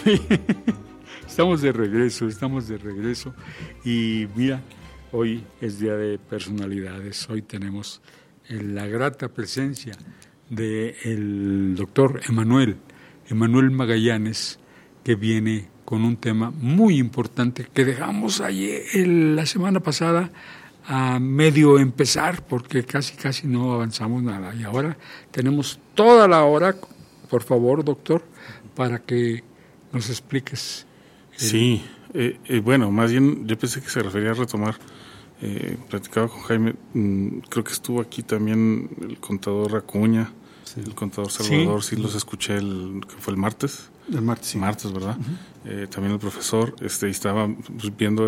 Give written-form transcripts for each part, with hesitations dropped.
Estamos de regreso. Y mira, hoy es Día de Personalidades. Hoy tenemos la grata presencia del doctor Emanuel Magallanes, que viene con un tema muy importante que dejamos ayer, la semana pasada, a medio empezar, porque casi no avanzamos nada. Y ahora tenemos toda la hora, por favor, doctor, para que nos expliques. Sí, bueno, más bien yo pensé que se refería a retomar. Platicaba con Jaime, creo que estuvo aquí también el contador Acuña, sí. El contador Salvador, sí los escuché, que fue el martes. El martes, sí. Martes, ¿verdad? Uh-huh. También el profesor, estaba viendo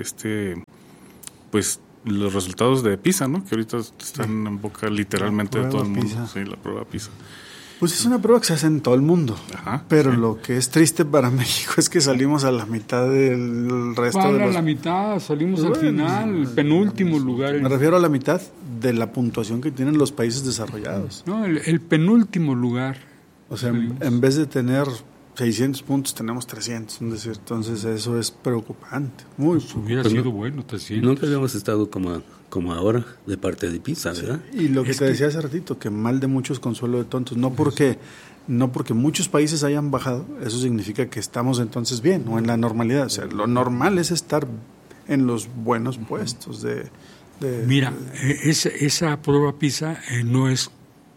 pues los resultados de PISA, ¿no? Que ahorita están en boca literalmente de todo el mundo. PISA. Sí, la prueba PISA. Pues es una prueba que se hace en todo el mundo. Ajá, pero sí. Lo que es triste para México es que salimos a la mitad del resto de los... a la mitad, salimos al final, el penúltimo lugar. Me refiero a la mitad de la puntuación que tienen los países desarrollados. No, el penúltimo lugar. O sea, en vez de tener 600 puntos, tenemos 300. Entonces eso es preocupante. Muy pues hubiera sido bueno, 300. Nunca habíamos estado como ahora de parte de PISA, ¿verdad? Sí. Y lo que te decía hace ratito, que mal de muchos consuelo de tontos. No porque muchos países hayan bajado, eso significa que estamos entonces bien o en la normalidad. O sea, lo normal es estar en los buenos puestos Mira, esa prueba PISA no es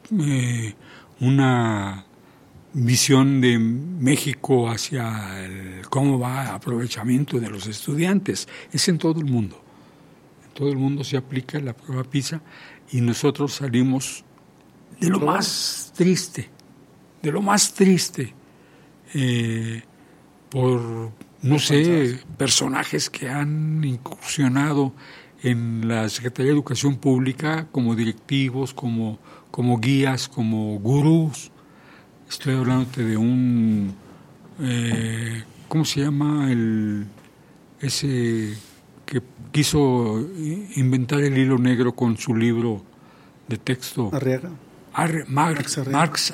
una visión de México hacia cómo va el aprovechamiento de los estudiantes. Es en todo el mundo. En todo el mundo se aplica la prueba PISA y nosotros salimos de lo más triste, por, no sé, personajes que han incursionado en la Secretaría de Educación Pública como directivos, como guías, como gurús. Estoy hablándote de un, ¿cómo se llama? Ese que quiso inventar el hilo negro con su libro de texto. Arriaga. Marx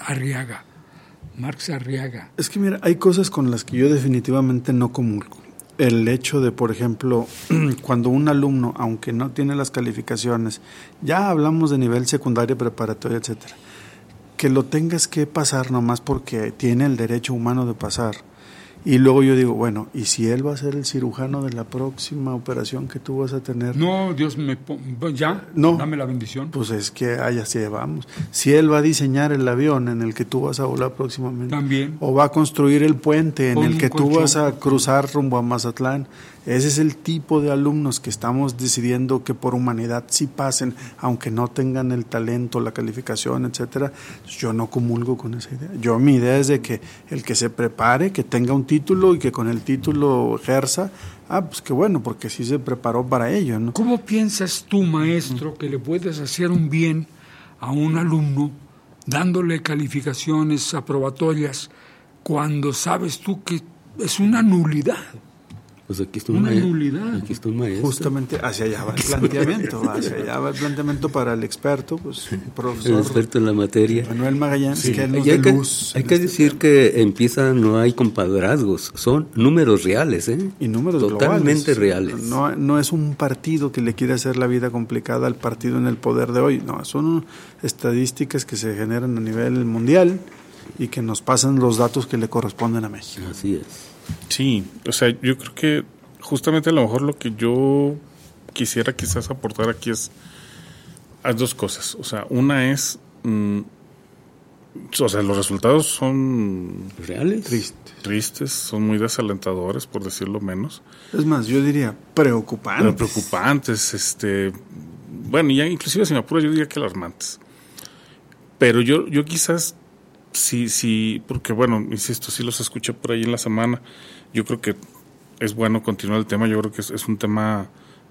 Arriaga. Es que mira, hay cosas con las que yo definitivamente no comulgo. El hecho de, por ejemplo, cuando un alumno, aunque no tiene las calificaciones, ya hablamos de nivel secundario, preparatoria, etcétera, que lo tengas que pasar nomás porque tiene el derecho humano de pasar. Y luego yo digo, bueno, ¿y si él va a ser el cirujano de la próxima operación que tú vas a tener? No, Dios dame la bendición. Pues es que allá sí vamos. Si él va a diseñar el avión en el que tú vas a volar próximamente. También. O va a construir el puente en el que tú vas a cruzar rumbo a Mazatlán. Ese es el tipo de alumnos que estamos decidiendo que por humanidad sí pasen, aunque no tengan el talento, la calificación, etcétera. Yo no comulgo con esa idea. Mi idea es de que el que se prepare, que tenga un título y que con el título ejerza, pues qué bueno, porque sí se preparó para ello, ¿no? ¿Cómo piensas tú, maestro, que le puedes hacer un bien a un alumno dándole calificaciones aprobatorias cuando sabes tú que es una nulidad? Pues aquí está una nulidad. Aquí está un maestro. Justamente hacia allá va el planteamiento, para el experto, pues profesor. El experto en la materia. Manuel Magallanes, sí. que es de luz. Hay que decir que en PISA no hay compadrazgos, son números reales, y números totalmente globales. reales. No es un partido que le quiere hacer la vida complicada al partido en el poder de hoy, no, son estadísticas que se generan a nivel mundial y que nos pasan los datos que le corresponden a México. Así es. Sí, o sea, yo creo que justamente a lo mejor lo que yo quisiera quizás aportar aquí es dos cosas. O sea, una es, o sea, los resultados son reales, tristes, son muy desalentadores, por decirlo menos. Es más, yo diría preocupantes. Bueno, ya inclusive si me apuras yo diría que alarmantes. Pero yo quizás sí, porque bueno, insisto, sí los escuché por ahí en la semana. Yo creo que es bueno continuar el tema. Yo creo que es un tema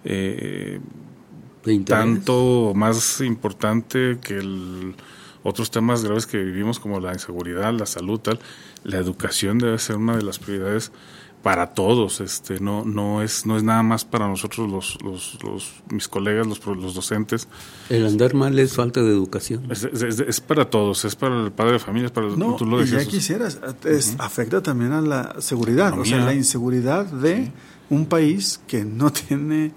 tanto más importante que otros temas graves que vivimos, como la inseguridad, la salud, tal. La educación debe ser una de las prioridades para todos, no es nada más para nosotros mis colegas, los docentes. El andar mal es falta de educación. Es para todos, es para el padre de familia, tú lo decías. Ya quisieras, afecta también a la seguridad, o sea, la inseguridad de un país que no tiene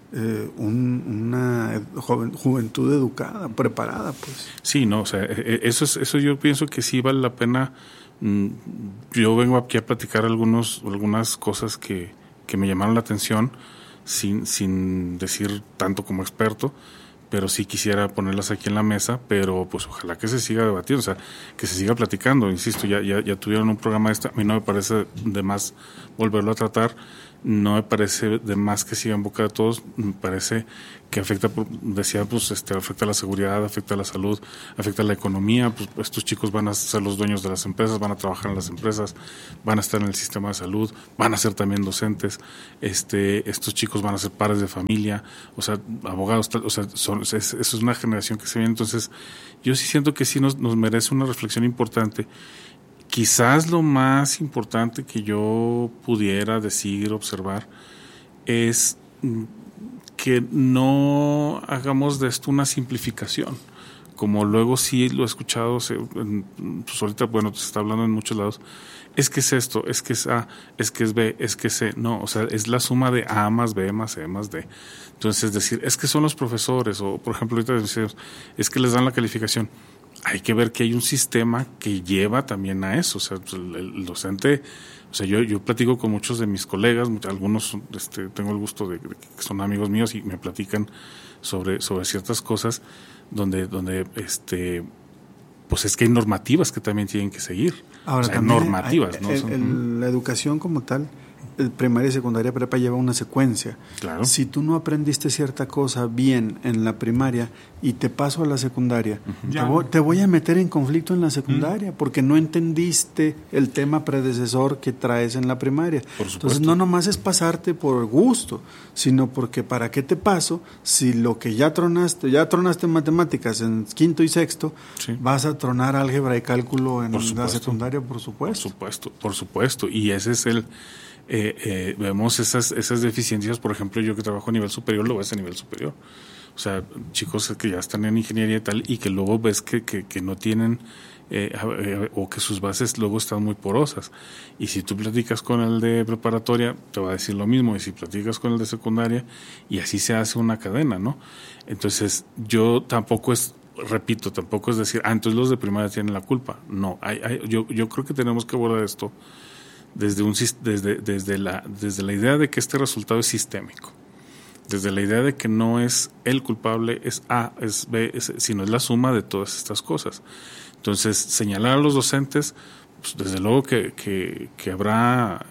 una juventud educada, preparada, pues. Sí, no, o sea, eso yo pienso que sí vale la pena. Yo vengo aquí a platicar algunas cosas que me llamaron la atención sin decir tanto como experto, pero sí quisiera ponerlas aquí en la mesa, pero pues ojalá que se siga debatiendo, o sea, que se siga platicando. Insisto, ya tuvieron un programa a mí no me parece de más volverlo a tratar, no me parece de más que siga en boca de todos, me parece que afecta, afecta la seguridad, afecta la salud, afecta la economía, pues estos chicos van a ser los dueños de las empresas, van a trabajar en las empresas, van a estar en el sistema de salud, van a ser también docentes, estos chicos van a ser padres de familia, o sea, abogados, o sea, eso es una generación que se viene. Entonces yo sí siento que sí nos merece una reflexión importante. Quizás lo más importante que yo pudiera decir, observar, es que no hagamos de esto una simplificación, como luego sí lo he escuchado, pues ahorita, se está hablando en muchos lados, es que es esto, es que es A, es que es B, es que es C, no, o sea, es la suma de A más B más C más D. Entonces, es decir, es que son los profesores, o por ejemplo, ahorita decimos, es que les dan la calificación. Hay que ver que hay un sistema que lleva también a eso, o sea, el docente, o sea, yo platico con muchos de mis colegas, algunos tengo el gusto de que son amigos míos y me platican sobre ciertas cosas donde pues es que hay normativas que también tienen que seguir. Ahora, o sea, normativas, ¿no? La educación como tal, primaria, secundaria, prepa lleva una secuencia. Claro. Si tú no aprendiste cierta cosa bien en la primaria y te paso a la secundaria, te voy a meter en conflicto en la secundaria porque no entendiste el tema predecesor que traes en la primaria. Entonces no nomás es pasarte por gusto, sino porque ¿para qué te paso si lo que ya tronaste en matemáticas en quinto y sexto, vas a tronar álgebra y cálculo en la secundaria, por supuesto? Por supuesto. Y ese es vemos esas deficiencias. Por ejemplo, yo que trabajo a nivel superior, lo ves a nivel superior. O sea, chicos que ya están en ingeniería y tal, y que luego ves que no tienen, o que sus bases luego están muy porosas. Y si tú platicas con el de preparatoria, te va a decir lo mismo, y si platicas con el de secundaria, y así se hace una cadena, ¿no? Entonces, tampoco es decir, entonces los de primaria tienen la culpa. No, yo creo que tenemos que abordar esto desde la idea de que este resultado es sistémico, desde la idea de que no es el culpable, es A, es B, sino es la suma de todas estas cosas. Entonces, señalar a los docentes, pues desde luego que habrá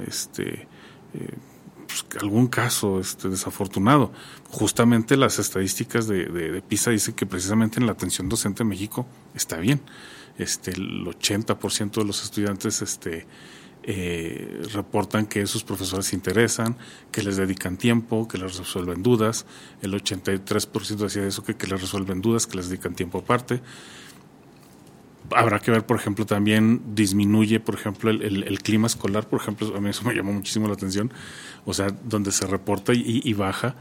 algún caso desafortunado. Justamente las estadísticas de PISA dicen que precisamente en la atención docente en México está bien. El 80% de los estudiantes reportan que sus profesores se interesan, que les dedican tiempo, que les resuelven dudas. El 83% decía eso, que les resuelven dudas, que les dedican tiempo aparte. Habrá que ver, por ejemplo, también disminuye, por ejemplo, el clima escolar, por ejemplo, a mí eso me llamó muchísimo la atención, o sea, donde se reporta y baja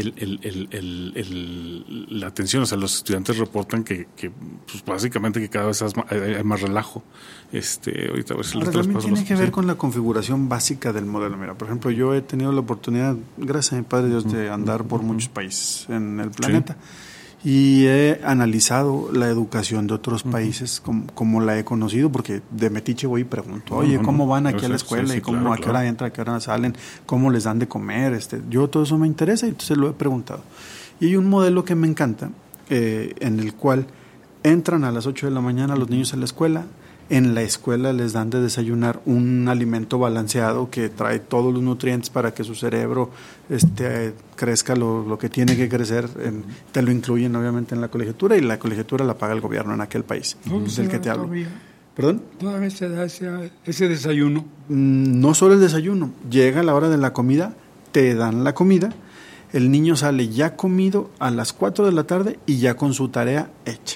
la atención, o sea, los estudiantes reportan que pues básicamente que cada vez hay más relajo. Ahorita a ver si ahora también tiene que ver con la configuración básica del modelo. Mira, por ejemplo, yo he tenido la oportunidad, gracias a mi Padre Dios, de andar por muchos países en el planeta. Y he analizado la educación de otros países como la he conocido, porque de metiche voy y pregunto, oye, ¿cómo van aquí a la escuela? ¿Y cómo, a qué hora entran, a qué hora salen? ¿Cómo les dan de comer? Yo todo eso me interesa y entonces lo he preguntado. Y hay un modelo que me encanta, en el cual entran a las 8 de la mañana los niños a la escuela. En la escuela les dan de desayunar un alimento balanceado que trae todos los nutrientes para que su cerebro crezca lo que tiene que crecer. Te lo incluyen obviamente en la colegiatura, y la colegiatura la paga el gobierno en aquel país. Es el que te hablo. ¿Perdón? ¿Todavía se da ese desayuno? No solo el desayuno. Llega la hora de la comida, te dan la comida, el niño sale ya comido a las 4 de la tarde y ya con su tarea hecha.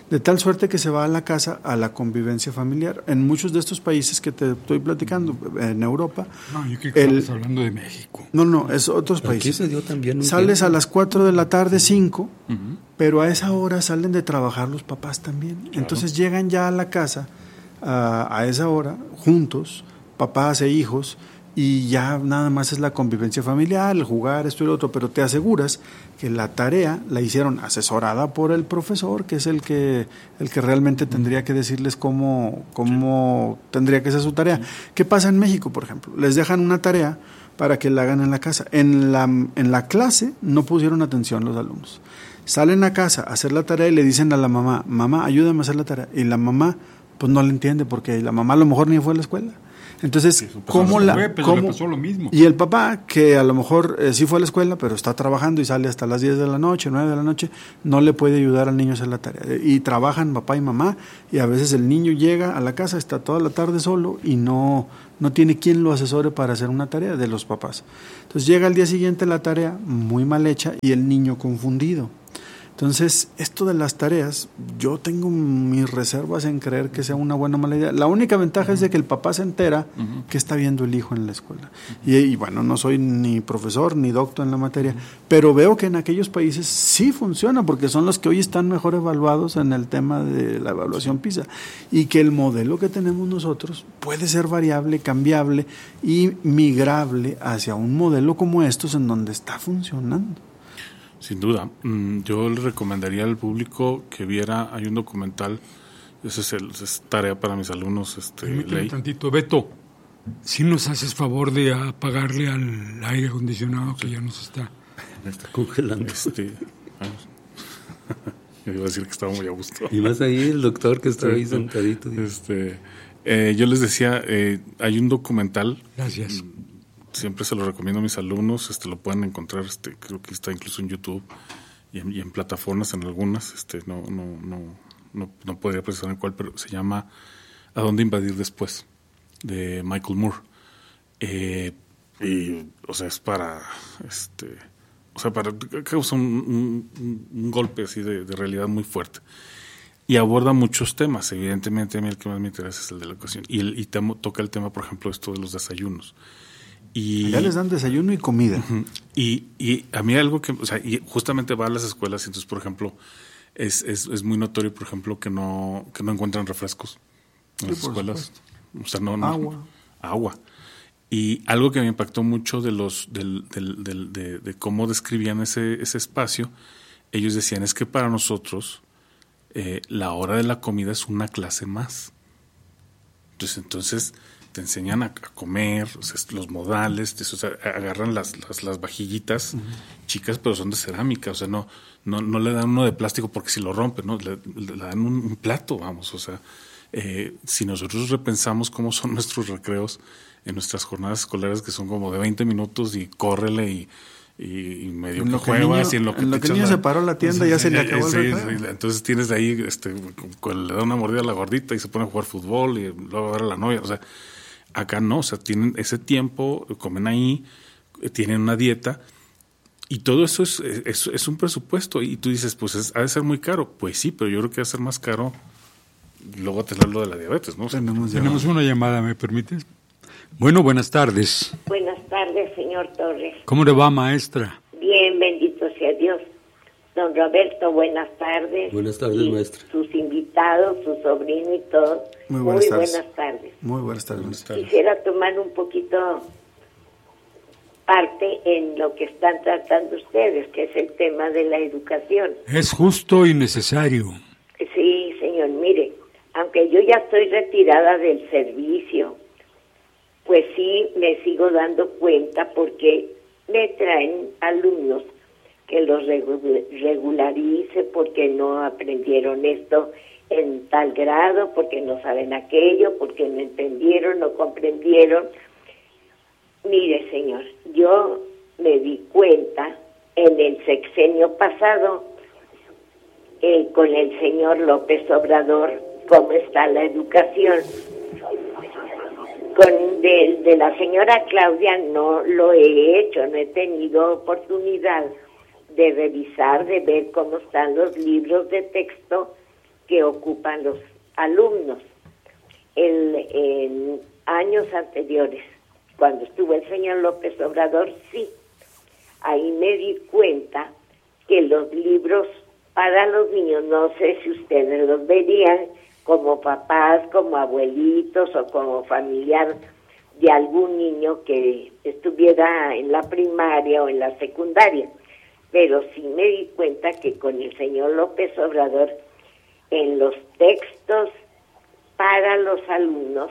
de tal suerte que se va a la casa a la convivencia familiar. En muchos de estos países que te estoy platicando, en Europa... No, yo creo que estamos hablando de México. No, es otros países. Aquí se dio también Sales a las 4 de la tarde, 5, pero a esa hora salen de trabajar los papás también. Claro. Entonces llegan ya a la casa a esa hora, juntos, papás e hijos, y ya nada más es la convivencia familiar, el jugar, esto y lo otro, pero te aseguras que la tarea la hicieron asesorada por el profesor, que es el que realmente tendría que decirles cómo tendría que ser su tarea. ¿Qué pasa en México, por ejemplo? Les dejan una tarea para que la hagan en la casa. En la clase no pusieron atención los alumnos. Salen a casa a hacer la tarea y le dicen a la mamá, ayúdame a hacer la tarea. Y la mamá pues no la entiende, porque la mamá a lo mejor ni fue a la escuela. Entonces, sí, ¿cómo le pasó lo mismo? Y el papá, que a lo mejor sí fue a la escuela, pero está trabajando y sale hasta las 10 de la noche, 9 de la noche, no le puede ayudar al niño a hacer la tarea. Y trabajan papá y mamá, y a veces el niño llega a la casa, está toda la tarde solo y no tiene quien lo asesore para hacer una tarea de los papás. Entonces llega al día siguiente la tarea muy mal hecha y el niño confundido. Entonces, esto de las tareas, yo tengo mis reservas en creer que sea una buena o mala idea. La única ventaja es de que el papá se entera que está viendo el hijo en la escuela. Y bueno, no soy ni profesor ni doctor en la materia, pero veo que en aquellos países sí funciona, porque son los que hoy están mejor evaluados en el tema de la evaluación PISA. Y que el modelo que tenemos nosotros puede ser variable, cambiable y migrable hacia un modelo como estos en donde está funcionando. Sin duda. Yo le recomendaría al público que viera, hay un documental, esa es tarea para mis alumnos. Permíteme tantito, Beto, si nos haces favor de apagarle al aire acondicionado que ya nos está congelando. Yo iba a decir que estaba muy a gusto. Y más ahí el doctor que está ahí sentadito. Yo les decía, hay un documental. Gracias. Siempre se lo recomiendo a mis alumnos, lo pueden encontrar, creo que está incluso en YouTube y en plataformas, en algunas, no podría precisar en cuál, pero se llama ¿A dónde invadir después? De Michael Moore. Es para, causa un golpe así de realidad muy fuerte. Y aborda muchos temas, evidentemente a mí el que más me interesa es el de la educación. Y toca el tema, por ejemplo, esto de los desayunos. Ya les dan desayuno y comida. Y a mí algo que, y justamente va a las escuelas, y entonces, por ejemplo, es muy notorio, por ejemplo, que no encuentran refrescos en las escuelas. Agua. Y algo que me impactó mucho de cómo describían ese espacio, ellos decían, es que para nosotros la hora de la comida es una clase más. Entonces te enseñan a comer, los modales, agarran las vajillitas chicas, pero son de cerámica, no le dan uno de plástico porque si lo rompen, ¿no? Le dan un plato, vamos, si nosotros repensamos cómo son nuestros recreos en nuestras jornadas escolares, que son como de 20 minutos y córrele y medio que juegas y en lo que el niño se paró la tienda ya se le acabó el recreo. Entonces tienes de ahí, le da una mordida a la gordita y se pone a jugar fútbol y luego a ver a la novia, acá no, tienen ese tiempo, comen ahí, tienen una dieta y todo eso es un presupuesto y tú dices, pues ha de ser muy caro. Pues sí, pero yo creo que ha de ser más caro luego tener lo de la diabetes, ¿no? Tenemos una llamada, ¿me permites? Bueno, buenas tardes. Buenas tardes, señor Torres. ¿Cómo le va, maestra? Bien, bendito sea Dios. Don Roberto, buenas tardes. Buenas tardes, maestra. Sus invitados, su sobrino y todo. Muy buenas tardes. Muy buenas tardes. Quisiera tomar un poquito parte en lo que están tratando ustedes, que es el tema de la educación. Es justo y necesario. Sí, señor, mire, aunque yo ya estoy retirada del servicio, pues sí me sigo dando cuenta porque me traen alumnos que los regularice porque no aprendieron esto en tal grado, porque no saben aquello, porque no entendieron, no comprendieron. Mire, señor, yo me di cuenta en el sexenio pasado con el señor López Obrador cómo está la educación. De la señora Claudia no lo he hecho, no he tenido oportunidad de revisar, de ver cómo están los libros de texto que ocupan los alumnos. En años anteriores, cuando estuvo el señor López Obrador, sí, ahí me di cuenta que los libros para los niños, no sé si ustedes los verían como papás, como abuelitos o como familiar de algún niño que estuviera en la primaria o en la secundaria, pero sí me di cuenta que con el señor López Obrador, en los textos para los alumnos,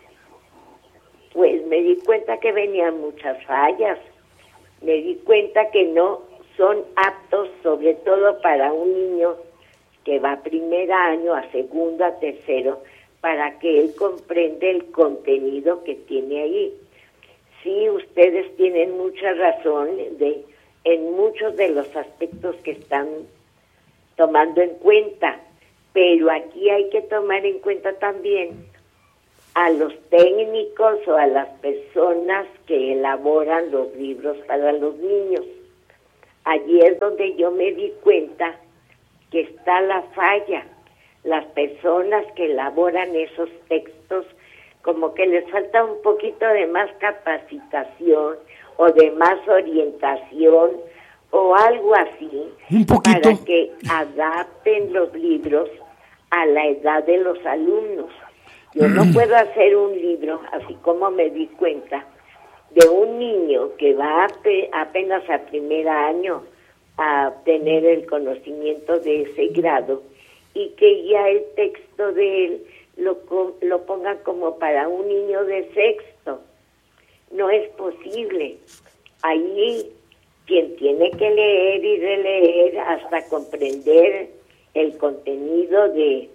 pues me di cuenta que venían muchas fallas, me di cuenta que no son aptos, sobre todo para un niño que va a primer año, a segundo, a tercero, para que él comprenda el contenido que tiene ahí. Sí, ustedes tienen mucha razón en muchos de los aspectos que están tomando en cuenta, pero aquí hay que tomar en cuenta también a los técnicos o a las personas que elaboran los libros para los niños. Allí es donde yo me di cuenta que está la falla. Las personas que elaboran esos textos, como que les falta un poquito de más capacitación o de más orientación o algo así, un poquito, para que adapten los libros a la edad de los alumnos. Yo no puedo hacer un libro, así como me di cuenta, de un niño que va apenas a primer año a obtener el conocimiento de ese grado y que ya el texto de él lo pongan como para un niño de sexto. No es posible. Ahí quien tiene que leer y releer hasta comprender el contenido de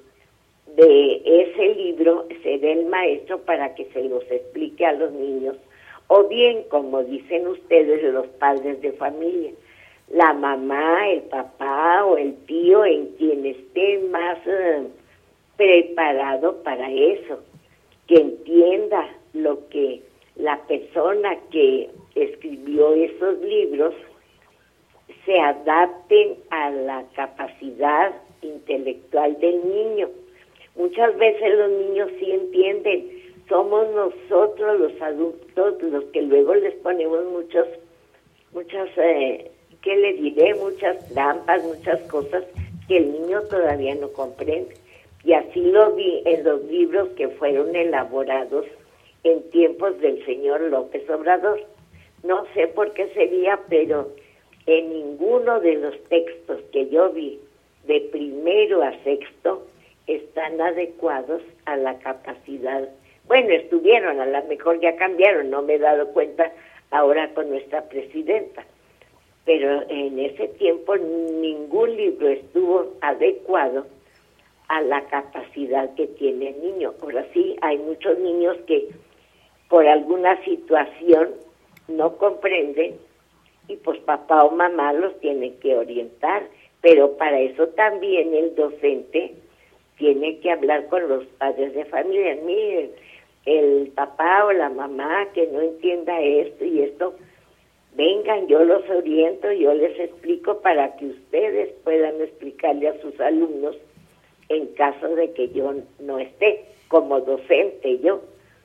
ese libro será el maestro para que se los explique a los niños, o bien, como dicen ustedes, los padres de familia, la mamá, el papá o el tío, en quien esté más preparado para eso, que entienda lo que la persona que escribió esos libros se adapten a la capacidad intelectual del niño. Muchas veces los niños sí entienden, somos nosotros los adultos los que luego les ponemos muchas ¿qué le diré? Muchas trampas, muchas cosas que el niño todavía no comprende. Y así lo vi en los libros que fueron elaborados en tiempos del señor López Obrador. No sé por qué sería, pero en ninguno de los textos que yo vi de primero a sexto están adecuados a la capacidad. Bueno, estuvieron, a lo mejor ya cambiaron, no me he dado cuenta ahora con nuestra presidenta, pero en ese tiempo ningún libro estuvo adecuado a la capacidad que tiene el niño. Ahora sí, hay muchos niños que por alguna situación no comprenden y pues papá o mamá los tienen que orientar, pero para eso también el docente tiene que hablar con los padres de familia. Miren, el papá o la mamá que no entienda esto y esto, vengan, yo los oriento, yo les explico para que ustedes puedan explicarle a sus alumnos en caso de que yo no esté como docente yo.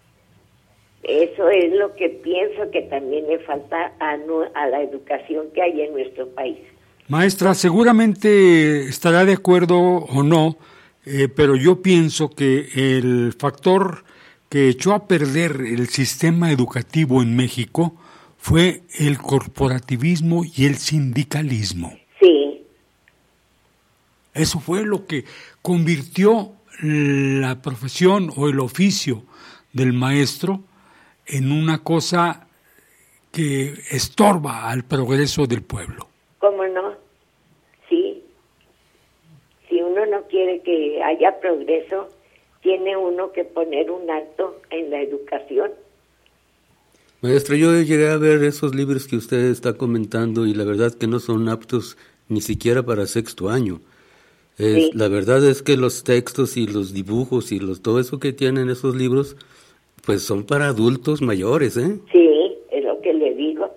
Eso es lo que pienso que también le falta a la educación que hay en nuestro país. Maestra, seguramente estará de acuerdo o no, pero yo pienso que el factor que echó a perder el sistema educativo en México fue el corporativismo y el sindicalismo. Sí. Eso fue lo que convirtió la profesión o el oficio del maestro en una cosa que estorba al progreso del pueblo. ¿Cómo no? Sí. Si uno no quiere que haya progreso, tiene uno que poner un alto en la educación. Maestra, yo llegué a ver esos libros que usted está comentando y la verdad que no son aptos ni siquiera para sexto año. Sí. La verdad es que los textos y los dibujos y todo eso que tienen esos libros, pues son para adultos mayores, ¿eh? Sí, es lo que le digo.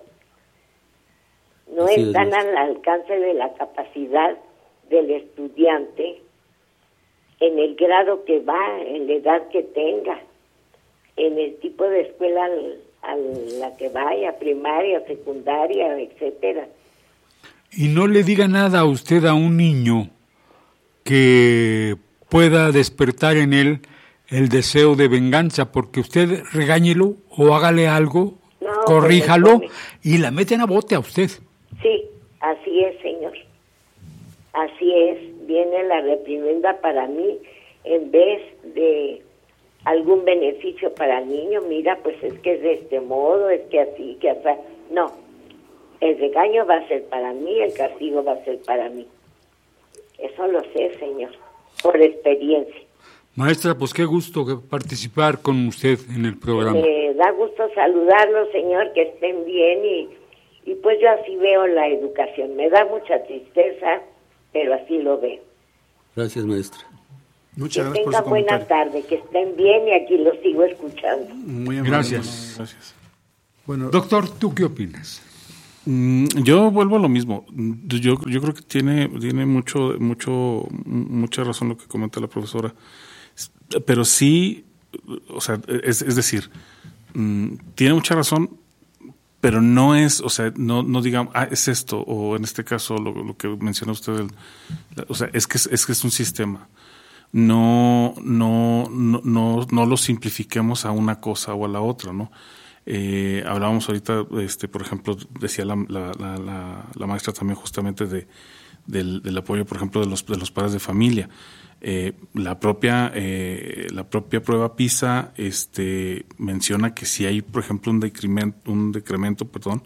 No están al alcance de la capacidad del estudiante en el grado que va, en la edad que tenga, en el tipo de escuela a la que vaya, primaria, secundaria, etcétera. Y no le diga nada a usted a un niño que pueda despertar en él el deseo de venganza, porque usted regáñelo o hágale algo, corríjalo y la meten a bote a usted. Sí, así es, señor. Así es, viene la reprimenda para mí en vez de algún beneficio para el niño. Mira, pues es que es de este modo, es que así, que así. No, el regaño va a ser para mí, el castigo va a ser para mí. Eso lo sé, señor, por experiencia. Maestra, pues qué gusto participar con usted en el programa. Me da gusto saludarlo, señor, que estén bien y pues yo así veo la educación. Me da mucha tristeza, pero así lo veo. Gracias, maestra. Muchas gracias por su su comentario. Buena tarde, que estén bien y aquí los sigo escuchando. Muy amable. Gracias. Bueno, Doctor, ¿tú qué opinas? Yo vuelvo a lo mismo. Yo creo que tiene mucha razón lo que comenta la profesora, pero sí, o sea, es decir, tiene mucha razón, pero no es, o sea, no digamos, es esto, o en este caso lo que menciona usted, o sea, es que es un sistema. No lo simplifiquemos a una cosa o a la otra, ¿no? Hablábamos ahorita, por ejemplo, decía la maestra también justamente del apoyo, por ejemplo, de los padres de familia. La propia prueba PISA menciona que si hay, por ejemplo, un decremento,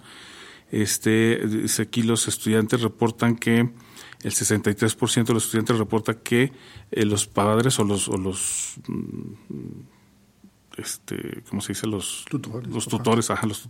dice aquí los estudiantes reportan que el 63% de los estudiantes reporta que los padres o los ¿cómo se dice? Los tutores,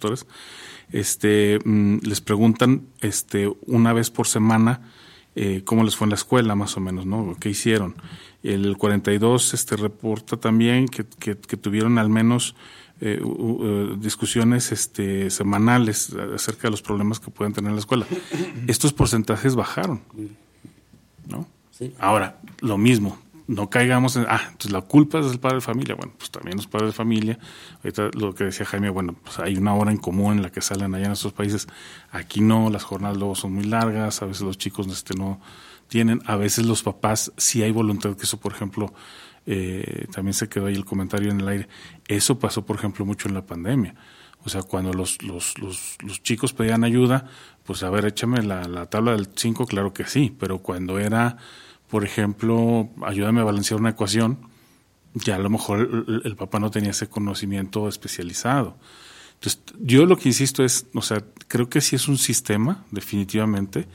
les preguntan una vez por semana cómo les fue en la escuela, más o menos, ¿no? ¿Qué hicieron? El 42 reporta también que tuvieron al menos discusiones semanales acerca de los problemas que pueden tener en la escuela. Estos porcentajes bajaron, ¿no? Sí. Ahora, lo mismo. No caigamos en, entonces la culpa es del padre de familia. Bueno, pues también los padres de familia, ahorita lo que decía Jaime, bueno, pues hay una hora en común en la que salen allá en estos países. Aquí no, las jornadas luego son muy largas, a veces los chicos no tienen, a veces los papás sí hay voluntad, que eso, por ejemplo, también se quedó ahí el comentario en el aire. Eso pasó, por ejemplo, mucho en la pandemia. O sea, cuando los chicos pedían ayuda, pues a ver, échame la tabla del 5, claro que sí, pero cuando era, por ejemplo, ayúdame a balancear una ecuación, ya a lo mejor el papá no tenía ese conocimiento especializado. Entonces, yo lo que insisto es, o sea, creo que sí es un sistema, definitivamente,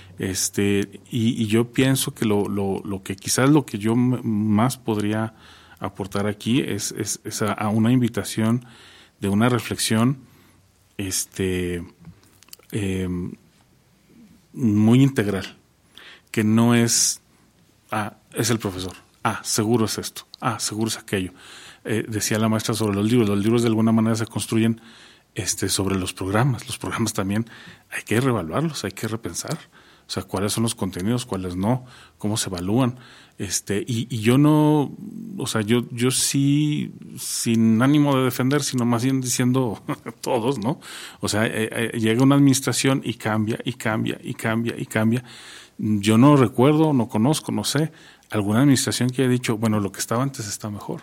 y yo pienso que lo que quizás lo que yo más podría aportar aquí es a una invitación de una reflexión, muy integral, que no es es el profesor, seguro es esto, seguro es aquello. Decía la maestra sobre los libros de alguna manera se construyen sobre los programas también hay que reevaluarlos, hay que repensar, o sea, cuáles son los contenidos, cuáles no, cómo se evalúan, y yo no, o sea, yo sí, sin ánimo de defender, sino más bien diciendo todos, ¿no? O sea, llega una administración y cambia. Yo no recuerdo, no conozco, no sé, alguna administración que haya dicho, bueno, lo que estaba antes está mejor.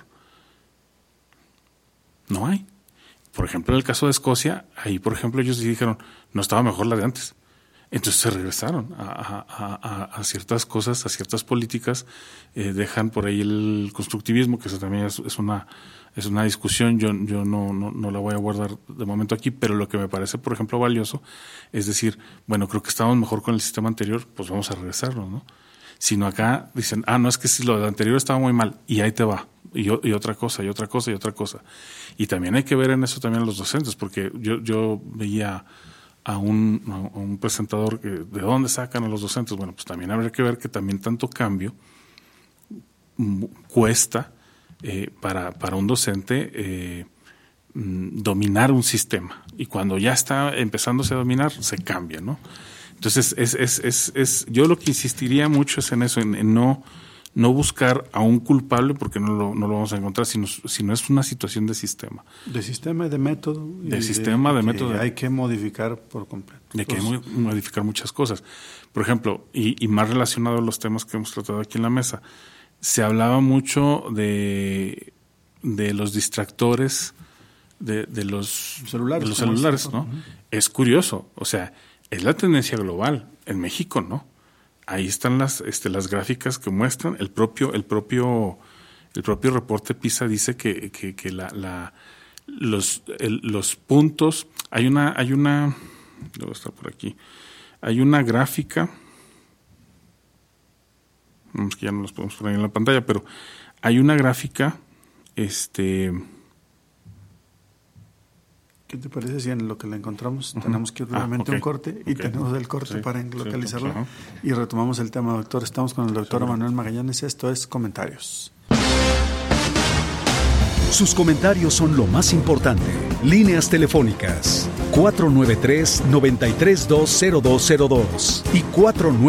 No hay. Por ejemplo, en el caso de Escocia, ahí, por ejemplo, ellos dijeron, no estaba mejor la de antes. Entonces se regresaron a ciertas cosas, a ciertas políticas, dejan por ahí el constructivismo, que eso también es una discusión, yo no la voy a guardar de momento aquí, pero lo que me parece, por ejemplo, valioso, es decir, bueno, creo que estábamos mejor con el sistema anterior, pues vamos a regresarlo, ¿no? Sino acá dicen, no, es que si lo de anterior estaba muy mal, y ahí te va, y otra cosa. Y también hay que ver en eso también a los docentes, porque yo veía a un presentador que de dónde sacan a los docentes. Bueno, pues también habría que ver que también tanto cambio cuesta para un docente dominar un sistema, y cuando ya está empezándose a dominar se cambia, ¿no? Entonces yo lo que insistiría mucho es en eso, en no no buscar a un culpable porque no lo vamos a encontrar, sino es una situación de sistema. De sistema y de método. De sistema, de método. Hay que modificar por completo. De que hay que modificar muchas cosas. Por ejemplo, y más relacionado a los temas que hemos tratado aquí en la mesa, se hablaba mucho de los distractores de los celulares, ¿no? Uh-huh. Es curioso, o sea, es la tendencia global. En México, ¿no? Ahí están las gráficas que muestran. El propio reporte PISA dice que los puntos, hay una debo estar por aquí. Hay una gráfica, es que ya no los podemos poner en la pantalla, pero hay una gráfica, ¿qué te parece si en lo que la encontramos tenemos que ir nuevamente a un corte y tenemos el corte para localizarla y retomamos el tema, doctor? Estamos con el doctor Manuel Magallanes, esto es Comentarios. Sus comentarios son lo más importante. Líneas telefónicas 493-9320202 y 49